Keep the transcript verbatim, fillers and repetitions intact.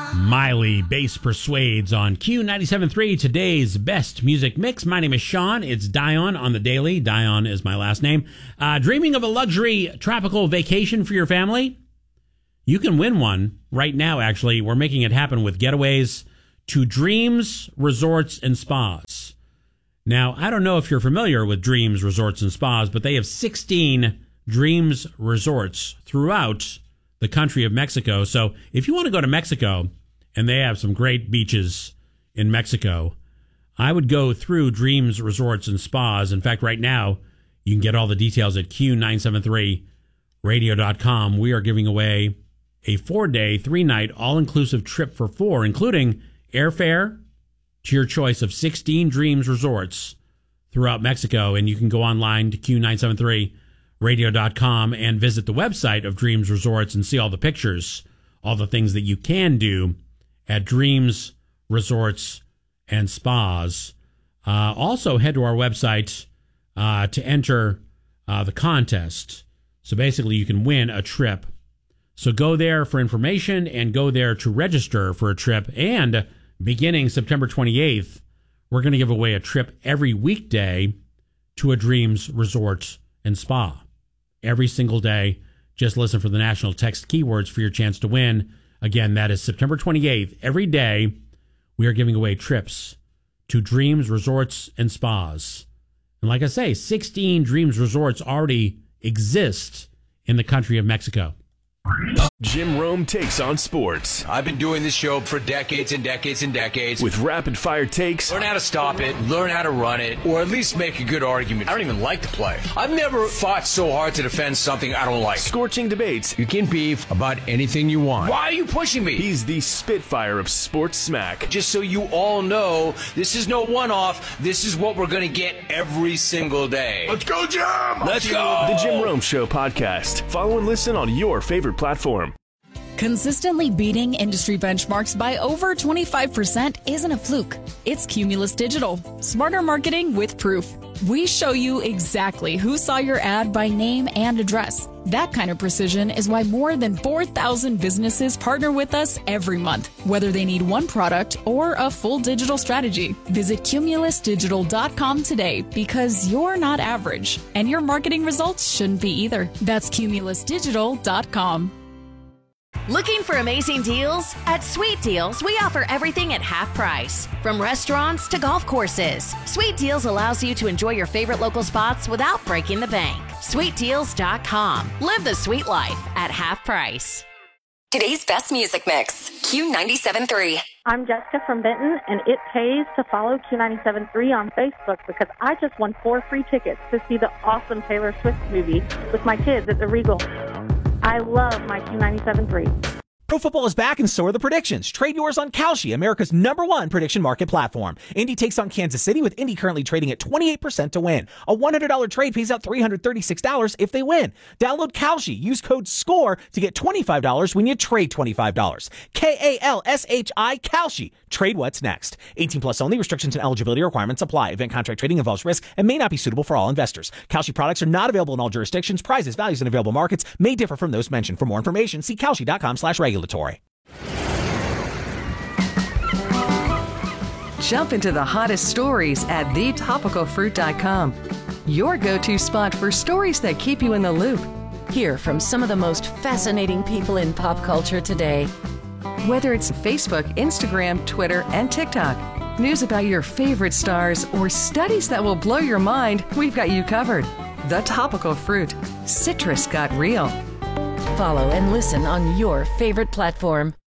Miley Bass Persuades on Q ninety-seven point three, today's best music mix. My name is Sean. It's Dion on the daily. Dion is my last name. Uh, dreaming of a luxury tropical vacation for your family? You can win one right now, actually. We're making it happen with getaways to Dreams Resorts and Spas. Now, I don't know if you're familiar with Dreams Resorts and Spas, but they have sixteen Dreams Resorts throughout the country of Mexico. So if you want to go to Mexico, and they have some great beaches in Mexico, I would go through Dreams Resorts and Spas. In fact, right now, you can get all the details at Q nine seven three radio dot com. We are giving away a four-day, three-night, all-inclusive trip for four, including airfare to your choice of sixteen Dreams Resorts throughout Mexico. And you can go online to Q nine seven three radio dot com and visit the website of Dreams Resorts and see all the pictures, all the things that you can do at Dreams Resorts and Spas. Uh, also, head to our website uh, to enter uh, the contest. So basically, you can win a trip. So go there for information and go there to register for a trip. And beginning September twenty-eighth, we're going to give away a trip every weekday to a Dreams Resort and Spa. Every single day. Just listen for the national text keywords for your chance to win. Again, that is September twenty-eighth. Every day, we are giving away trips to Dreams Resorts and Spas. And like I say, sixteen Dreams Resorts already exist in the country of Mexico. Jim Rome takes on sports. I've been doing this show for decades and decades and decades. With rapid-fire takes. Learn how to stop it, learn how to run it, or at least make a good argument. I don't even like to play. I've never fought so hard to defend something I don't like. Scorching debates. You can beef about anything you want. Why are you pushing me? He's the Spitfire of sports smack. Just so you all know, this is no one-off. This is what we're going to get every single day. Let's go, Jim! Let's go! The Jim Rome Show podcast. Follow and listen on your favorite platform. Consistently beating industry benchmarks by over twenty-five percent isn't a fluke. It's Cumulus Digital. Smarter marketing with proof. We show you exactly who saw your ad by name and address. That kind of precision is why more than four thousand businesses partner with us every month, whether they need one product or a full digital strategy. Visit cumulus digital dot com today because you're not average, and your marketing results shouldn't be either. That's cumulus digital dot com. Looking for amazing deals? At Sweet Deals, we offer everything at half price. From restaurants to golf courses, Sweet Deals allows you to enjoy your favorite local spots without breaking the bank. sweet deals dot com. Live the sweet life at half price. Today's best music mix, Q ninety-seven point three. I'm Jessica from Benton, and it pays to follow Q ninety-seven point three on Facebook because I just won four free tickets to see the awesome Taylor Swift movie with my kids at the Regal. I love my Q ninety-seven point three. Pro football is back and so are the predictions. Trade yours on Kalshi, America's number one prediction market platform. Indy takes on Kansas City with Indy currently trading at twenty-eight percent to win. A one hundred dollars trade pays out three hundred thirty-six dollars if they win. Download Kalshi. Use code SCORE to get twenty-five dollars when you trade twenty-five dollars. K A L S H I, Kalshi. Trade what's next. eighteen plus only. Restrictions and eligibility requirements apply. Event contract trading involves risk and may not be suitable for all investors. Kalshi products are not available in all jurisdictions. Prices, values, and available markets may differ from those mentioned. For more information, see kalshi dot com slash regulatory. Jump into the hottest stories at the topical fruit dot com. Your go-to spot for stories that keep you in the loop. Hear from some of the most fascinating people in pop culture today. Whether it's Facebook, Instagram, Twitter, and TikTok, news about your favorite stars, or studies that will blow your mind, we've got you covered. The Topical Fruit. Citrus got real. Follow and listen on your favorite platform.